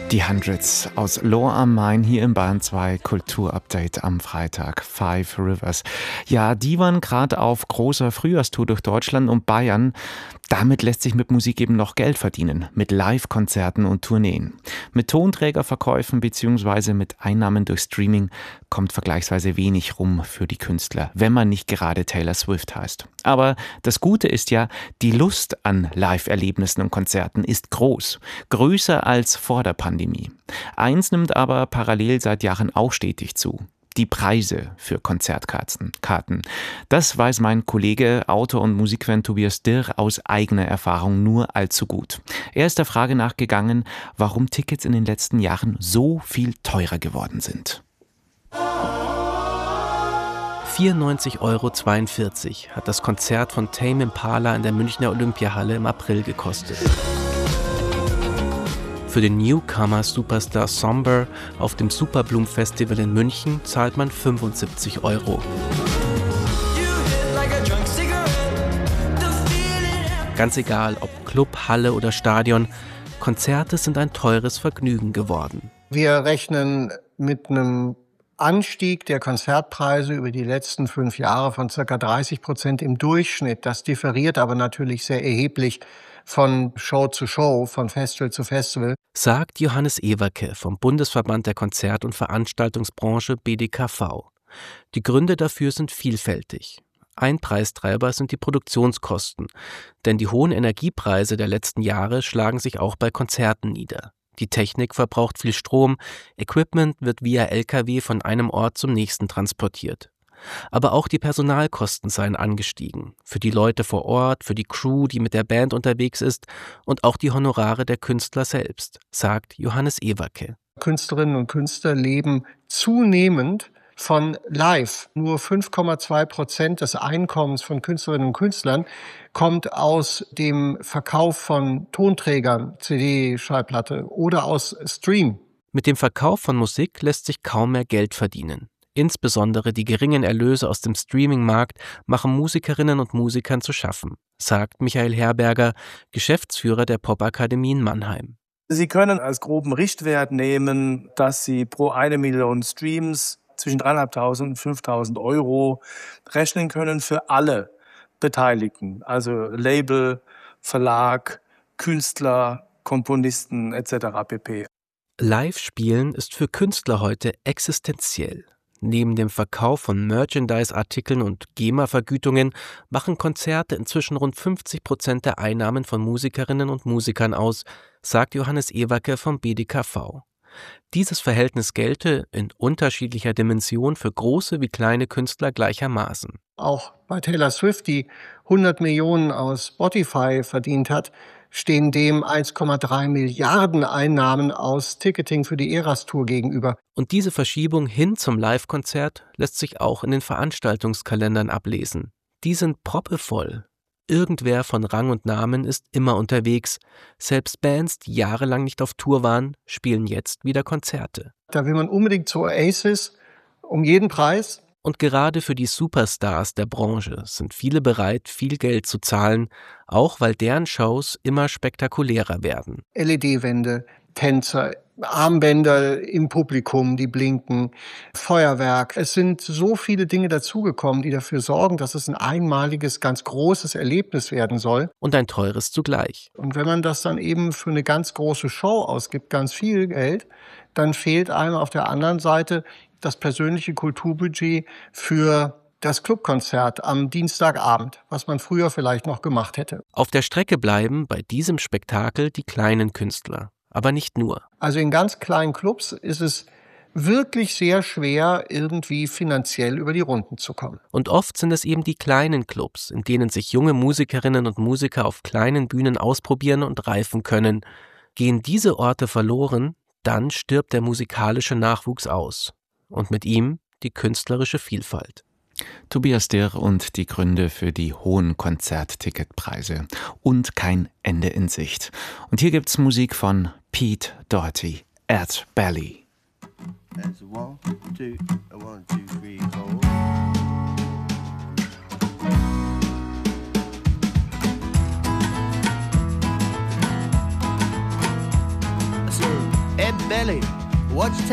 Die Hundreds aus Lower am Main hier im Bayern 2 Kulturupdate am Freitag. Five Rivers. Ja, die waren gerade auf großer Frühjahrstour durch Deutschland und Bayern. Damit lässt sich mit Musik eben noch Geld verdienen. Mit Live-Konzerten und Tourneen. Mit Tonträgerverkäufen bzw. mit Einnahmen durch Streaming kommt vergleichsweise wenig rum für die Künstler, wenn man nicht gerade Taylor Swift heißt. Aber das Gute ist ja, die Lust an Live-Erlebnissen und Konzerten ist groß. Größer als vor der Pandemie. Eins nimmt aber parallel seit Jahren auch stetig zu. Die Preise für Konzertkarten. Das weiß mein Kollege, Autor und Musikfan Tobias Dirr aus eigener Erfahrung nur allzu gut. Er ist der Frage nachgegangen, warum Tickets in den letzten Jahren so viel teurer geworden sind. 94,42 € hat das Konzert von Tame Impala in der Münchner Olympiahalle im April gekostet. Für den Newcomer-Superstar Somber auf dem Superbloom Festival in München zahlt man 75 €. Ganz egal, ob Club, Halle oder Stadion, Konzerte sind ein teures Vergnügen geworden. Wir rechnen mit einem Anstieg der Konzertpreise über die letzten 5 Jahre von ca. 30% im Durchschnitt. Das differiert aber natürlich sehr erheblich von Show zu Show, von Festival zu Festival. Sagt Johannes Ewerke vom Bundesverband der Konzert- und Veranstaltungsbranche BDKV. Die Gründe dafür sind vielfältig. Ein Preistreiber sind die Produktionskosten, denn die hohen Energiepreise der letzten Jahre schlagen sich auch bei Konzerten nieder. Die Technik verbraucht viel Strom, Equipment wird via LKW von einem Ort zum nächsten transportiert. Aber auch die Personalkosten seien angestiegen. Für die Leute vor Ort, für die Crew, die mit der Band unterwegs ist und auch die Honorare der Künstler selbst, sagt Johannes Ewerke. Künstlerinnen und Künstler leben zunehmend von Live. Nur 5,2% des Einkommens von Künstlerinnen und Künstlern kommt aus dem Verkauf von Tonträgern, CD, Schallplatte oder aus Stream. Mit dem Verkauf von Musik lässt sich kaum mehr Geld verdienen. Insbesondere die geringen Erlöse aus dem Streaming-Markt machen Musikerinnen und Musikern zu schaffen, sagt Michael Herberger, Geschäftsführer der Popakademie in Mannheim. Sie können als groben Richtwert nehmen, dass Sie pro 1 Million Streams zwischen 3.500 und 5.000 € rechnen können für alle Beteiligten, also Label, Verlag, Künstler, Komponisten etc. pp. Live-Spielen ist für Künstler heute existenziell. Neben dem Verkauf von Merchandise-Artikeln und GEMA-Vergütungen machen Konzerte inzwischen rund 50% der Einnahmen von Musikerinnen und Musikern aus, sagt Johannes Ewerke vom BDKV. Dieses Verhältnis gelte in unterschiedlicher Dimension für große wie kleine Künstler gleichermaßen. Auch bei Taylor Swift, die 100 Millionen aus Spotify verdient hat, stehen dem 1,3 Milliarden Einnahmen aus Ticketing für die Eras-Tour gegenüber. Und diese Verschiebung hin zum Live-Konzert lässt sich auch in den Veranstaltungskalendern ablesen. Die sind proppevoll. Irgendwer von Rang und Namen ist immer unterwegs. Selbst Bands, die jahrelang nicht auf Tour waren, spielen jetzt wieder Konzerte. Da will man unbedingt zu Oasis um jeden Preis. Und gerade für die Superstars der Branche sind viele bereit, viel Geld zu zahlen, auch weil deren Shows immer spektakulärer werden. LED-Wände, Tänzer, Armbänder im Publikum, die blinken, Feuerwerk. Es sind so viele Dinge dazugekommen, die dafür sorgen, dass es ein einmaliges, ganz großes Erlebnis werden soll. Und ein teures zugleich. Und wenn man das dann eben für eine ganz große Show ausgibt, ganz viel Geld, dann fehlt einem auf der anderen Seite das persönliche Kulturbudget für das Clubkonzert am Dienstagabend, was man früher vielleicht noch gemacht hätte. Auf der Strecke bleiben bei diesem Spektakel die kleinen Künstler. Aber nicht nur. Also in ganz kleinen Clubs ist es wirklich sehr schwer, irgendwie finanziell über die Runden zu kommen. Und oft sind es eben die kleinen Clubs, in denen sich junge Musikerinnen und Musiker auf kleinen Bühnen ausprobieren und reifen können. Gehen diese Orte verloren, dann stirbt der musikalische Nachwuchs aus. Und mit ihm die künstlerische Vielfalt. Tobias Dirr und die Gründe für die hohen Konzertticketpreise. Und kein Ende in Sicht. Und hier gibt's Musik von Pete Doherty, Ed Belly. That's 1, 2, 1, 2, 3, 4. belly. What's